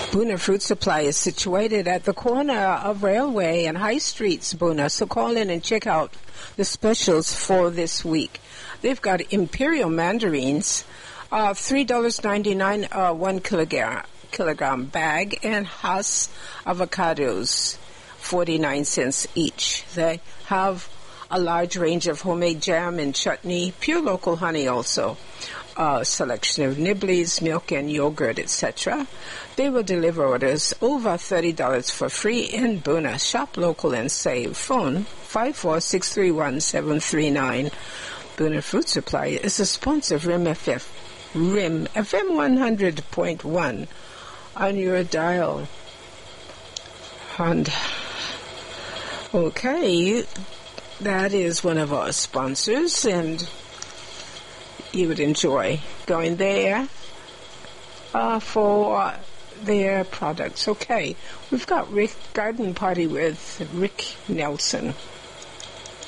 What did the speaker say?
Boona Fruit Supply is situated at the corner of Railway and High Streets, Boona. So call in and check out the specials for this week. They've got Imperial mandarins, $3.99 1 kilogram bag, and Hass avocados, 49 cents each. They have a large range of homemade jam and chutney, pure local honey also. A selection of nibblies, milk and yogurt, etc. They will deliver orders over $30 for free in Boona. Shop local and save. Phone 54631-739. Boona Fruit Supply is a sponsor of RIM FM 100.1 on your dial. And okay, that is one of our sponsors, and you would enjoy going there for their products. Okay, we've got Garden Party with Rick Nelson.